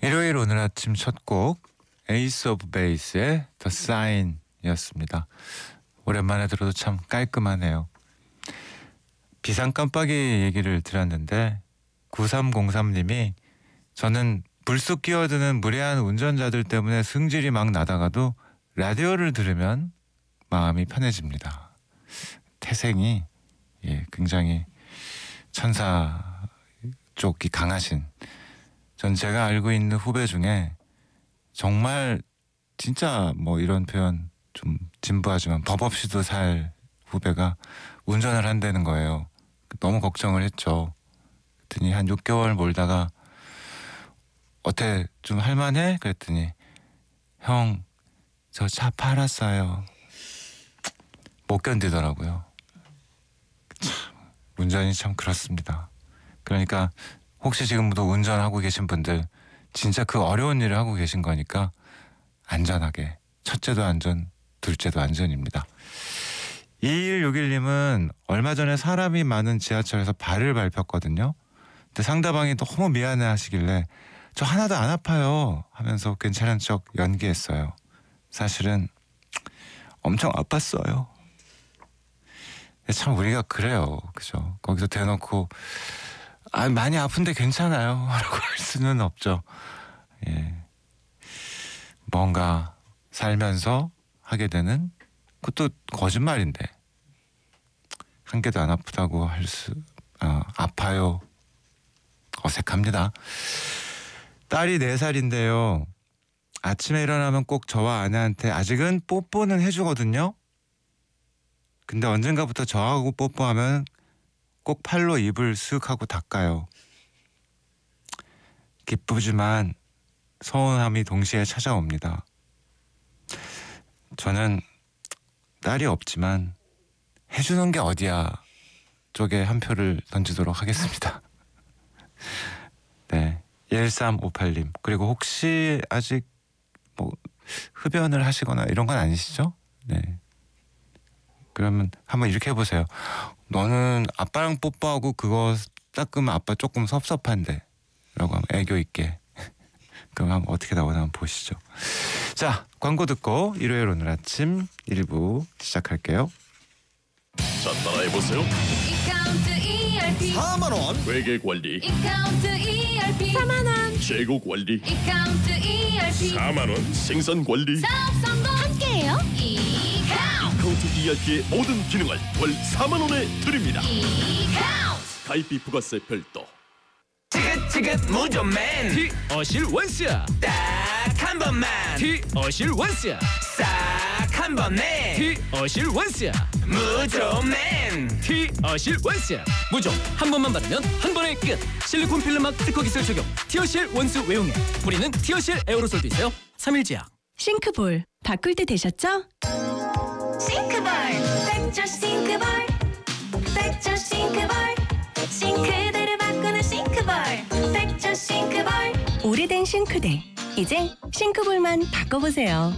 일요일 오늘 아침 첫 곡 에이스 오브 베이스의 The Sign이었습니다. 오랜만에 들어도 참 깔끔하네요. 비상 깜빡이 얘기를 드렸는데 9303님이 저는 불쑥 끼어드는 무례한 운전자들 때문에 승질이 막 나다가도 라디오를 들으면 마음이 편해집니다. 태생이 굉장히 천사 쪽이 강하신, 전 제가 알고 있는 후배 중에 정말 진짜 뭐 이런 표현 좀 진부하지만 법 없이도 살 후배가 운전을 한다는 거예요. 너무 걱정을 했죠. 그랬더니 한 6개월 몰다가 어때 좀 할만해? 그랬더니 형 저 차 팔았어요. 못 견디더라고요. 참 운전이 참 그렇습니다. 그러니까 혹시 지금도 운전하고 계신 분들 진짜 그 어려운 일을 하고 계신 거니까 안전하게, 첫째도 안전, 둘째도 안전입니다. 2161님은 얼마 전에 사람이 많은 지하철에서 발을 밟혔거든요. 근데 상대방이 너무 미안해 하시길래 저 하나도 안 아파요 하면서 괜찮은 척 연기했어요. 사실은 엄청 아팠어요. 참 우리가 그래요. 그죠? 거기서 대놓고 많이 아픈데 괜찮아요 라고 할 수는 없죠. 뭔가 살면서 하게 되는, 그것도 거짓말인데 한 개도 안 아프다고 아파요. 어색합니다. 딸이 4살인데요. 아침에 일어나면 꼭 저와 아내한테 아직은 뽀뽀는 해주거든요. 근데 언젠가부터 저하고 뽀뽀하면 꼭 팔로 입을 쓱 하고 닦아요. 기쁘지만 서운함이 동시에 찾아옵니다. 저는 딸이 없지만 해주는 게 어디야 쪽에 한 표를 던지도록 하겠습니다. 네, 1358님. 그리고 혹시 아직 뭐 흡연을 하시거나 이런 건 아니시죠? 네. 그러면 한번 이렇게 해보세요. 너는 아빠랑 뽀뽀하고 그거 닦으면 아빠 조금 섭섭한데 라고 하면 애교 있게. 그럼 한번 어떻게 나오나 한번 보시죠. 자, 광고 듣고 일요일 오늘 아침 1부 시작할게요. 자, 따라해보세요. 이카운트 ERP 4만원 회계 관리, 이카운트 ERP 4만원 재고 관리, 이카운트 ERP 4만원 생산 관리. 사업 성공 함께해요. 카운트 ERP의 모든 기능을 월 4만원에 드립니다. 이카운트 가입비 부가세 별도. 지긋지긋 무좀맨 어실 원스야 딱 한 번만 어실 원스야 싹 한 번에 어실 원스야 무좀맨 어실 원스야 무조 한 번만 바르면 한 번에 끝. 실리콘 필름막 특허 기술 적용 티어실 원스 외용액. 뿌리는 티어실 에어로솔도 있어요. 3일제약. 싱크볼 바꿀 때 되셨죠? 싱크볼 백조 싱크볼 백조 싱크볼 싱크대를 바꾸는 싱크볼 백조 싱크볼 오래된 싱크대 이제 싱크볼만 바꿔보세요.